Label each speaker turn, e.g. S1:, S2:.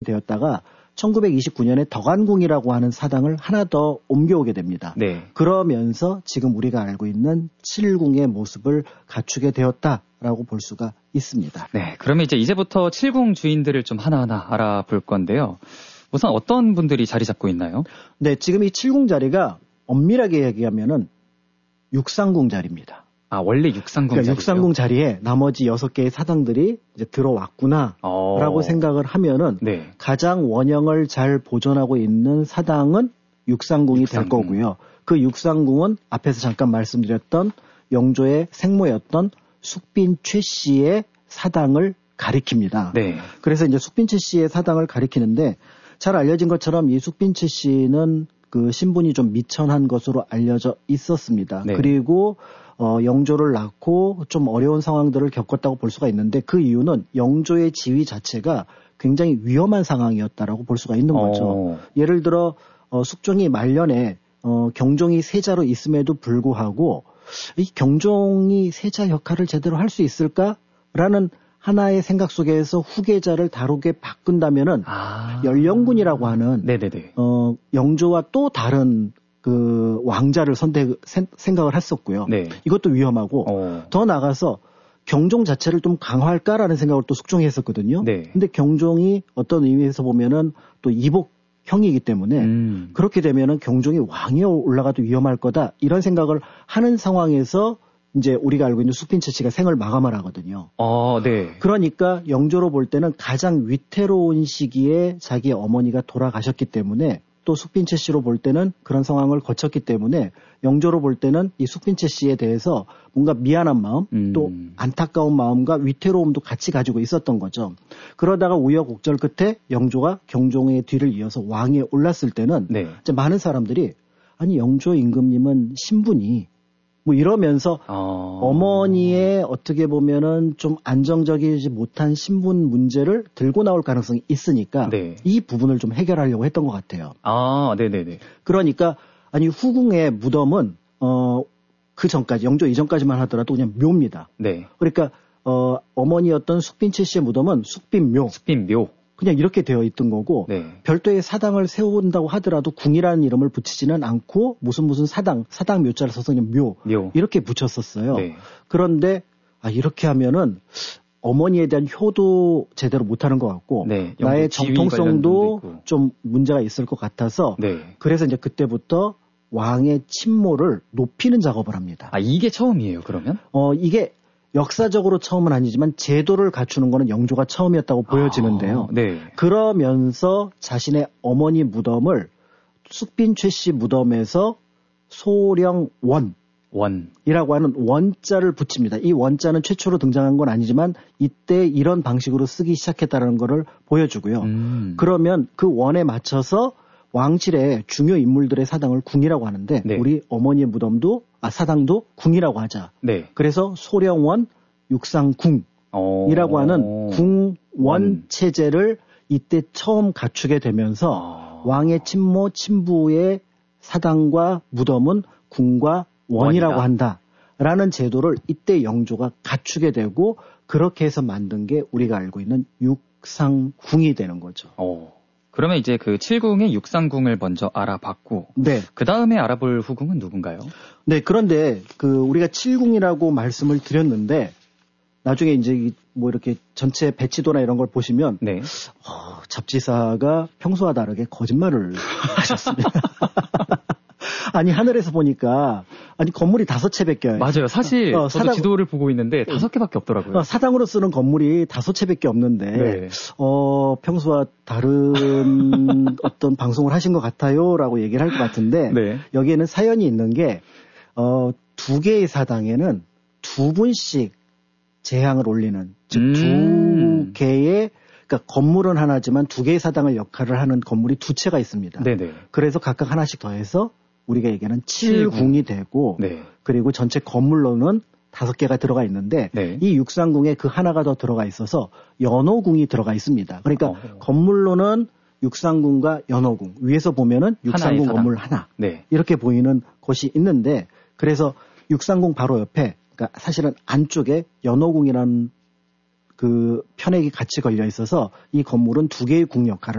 S1: 되었다가 1929년에 덕안궁이라고 하는 사당을 하나 더 옮겨오게 됩니다.
S2: 네.
S1: 그러면서 지금 우리가 알고 있는 7궁의 모습을 갖추게 되었다라고 볼 수가 있습니다.
S2: 네, 그러면 이제부터 7궁 주인들을 좀 하나하나 알아볼 건데요. 우선 어떤 분들이 자리 잡고 있나요?
S1: 네, 지금 이 7궁 자리가 엄밀하게 얘기하면은 육상궁 자리입니다.
S2: 아, 원래 육상궁
S1: 그러니까
S2: 자리요?
S1: 육상궁 자리에 나머지 6개의 사당들이 이제 들어왔구나라고 생각을 하면은
S2: 네.
S1: 가장 원형을 잘 보존하고 있는 사당은 육상궁이 될 거고요. 그 육상궁은 앞에서 잠깐 말씀드렸던 영조의 생모였던 숙빈 최 씨의 사당을 가리킵니다.
S2: 네.
S1: 그래서 이제 숙빈 최 씨의 사당을 가리키는데 잘 알려진 것처럼 이 숙빈 최 씨는 그 신분이 좀 미천한 것으로 알려져 있었습니다.
S2: 네.
S1: 그리고 영조를 낳고 좀 어려운 상황들을 겪었다고 볼 수가 있는데 그 이유는 영조의 지위 자체가 굉장히 위험한 상황이었다라고 볼 수가 있는 거죠. 예를 들어 숙종이 말년에 경종이 세자로 있음에도 불구하고 이 경종이 세자 역할을 제대로 할 수 있을까라는 하나의 생각 속에서 후계자를 다루게 바꾼다면은 연령군이라고 하는
S2: 네네네.
S1: 영조와 또 다른 그 왕자를 생각을 했었고요.
S2: 네.
S1: 이것도 위험하고 더 나아가서 경종 자체를 좀 강화할까라는 생각을 또 숙종이 했었거든요.
S2: 네.
S1: 근데 경종이 어떤 의미에서 보면은 또 이복형이기 때문에 그렇게 되면은 경종이 왕위에 올라가도 위험할 거다 이런 생각을 하는 상황에서 이제 우리가 알고 있는 숙빈 최 씨가 생을 마감을 하거든요.
S2: 네.
S1: 그러니까 영조로 볼 때는 가장 위태로운 시기에 자기 어머니가 돌아가셨기 때문에 또 숙빈 최 씨로 볼 때는 그런 상황을 거쳤기 때문에 영조로 볼 때는 이 숙빈 최 씨에 대해서 뭔가 미안한 마음 또 안타까운 마음과 위태로움도 같이 가지고 있었던 거죠. 그러다가 우여곡절 끝에 영조가 경종의 뒤를 이어서 왕위에 올랐을 때는
S2: 네.
S1: 이제 많은 사람들이 아니 영조 임금님은 신분이 뭐 이러면서 어머니의 어떻게 보면은 좀 안정적이지 못한 신분 문제를 들고 나올 가능성이 있으니까
S2: 네.
S1: 이 부분을 좀 해결하려고 했던 것 같아요.
S2: 네네네.
S1: 그러니까 아니 후궁의 무덤은 그 전까지 영조 이전까지만 하더라도 그냥 묘입니다.
S2: 네.
S1: 그러니까 어머니였던 숙빈 최 씨의 무덤은 숙빈묘.
S2: 숙빈묘.
S1: 그냥 이렇게 되어 있던 거고
S2: 네.
S1: 별도의 사당을 세운다고 하더라도 궁이라는 이름을 붙이지는 않고 무슨 사당 묘자를 써서 그냥 묘 이렇게 붙였었어요.
S2: 네.
S1: 그런데 이렇게 하면은 어머니에 대한 효도 제대로 못하는 것 같고
S2: 네.
S1: 나의 정통성도 좀 문제가 있을 것 같아서 그래서 이제 그때부터 왕의 친모를 높이는 작업을 합니다.
S2: 이게 처음이에요, 그러면?
S1: 이게 역사적으로 처음은 아니지만 제도를 갖추는 거는 영조가 처음이었다고 보여지는데요.
S2: 네.
S1: 그러면서 자신의 어머니 무덤을 숙빈 최 씨 무덤에서 소령원이라고 하는 원자를 붙입니다. 이 원자는 최초로 등장한 건 아니지만 이때 이런 방식으로 쓰기 시작했다는 것을 보여주고요. 그러면 그 원에 맞춰서 왕실의 중요 인물들의 사당을 궁이라고 하는데
S2: 네.
S1: 우리 어머니의 무덤도 사당도 궁이라고 하자.
S2: 네.
S1: 그래서 소령원 육상궁이라고 하는 궁원 체제를 이때 처음 갖추게 되면서 왕의 친모 친부의 사당과 무덤은 궁과 원이라고 한다라는 제도를 이때 영조가 갖추게 되고 그렇게 해서 만든 게 우리가 알고 있는 육상궁이 되는 거죠.
S2: 그러면 이제 그 7궁의 육상궁을 먼저 알아봤고,
S1: 네.
S2: 그 다음에 알아볼 후궁은 누군가요?
S1: 네, 그런데 우리가 7궁이라고 말씀을 드렸는데, 나중에 이제 뭐 이렇게 전체 배치도나 이런 걸 보시면,
S2: 네.
S1: 잡지사가 평소와 다르게 거짓말을 하셨습니다. 아니, 하늘에서 보니까, 건물이 5채밖에.
S2: 맞아요. 사실, 저도 지도를 보고 있는데 5개밖에 없더라고요.
S1: 사당으로 쓰는 건물이 5채밖에 없는데,
S2: 네.
S1: 평소와 다른 어떤 방송을 하신 것 같아요. 라고 얘기를 할 것 같은데,
S2: 네.
S1: 여기에는 사연이 있는 게, 2개의 사당에는 2분씩 재향을 올리는, 즉, 2개의 그러니까 건물은 하나지만 2개의 사당을 역할을 하는 건물이 2채가 있습니다.
S2: 네네.
S1: 그래서 각각 하나씩 더해서 우리가 얘기하는 7궁이 되고
S2: 네.
S1: 그리고 전체 건물로는 5개가 들어가 있는데
S2: 네.
S1: 이 육상궁에 그 하나가 더 들어가 있어서 연호궁이 들어가 있습니다. 그러니까 건물로는 육상궁과 연호궁 위에서 보면은 육상궁 건물 하나
S2: 네.
S1: 이렇게 보이는 곳이 있는데 그래서 육상궁 바로 옆에 그러니까 사실은 안쪽에 연호궁이라는 그 편액이 같이 걸려 있어서 이 건물은 2개의 궁 역할을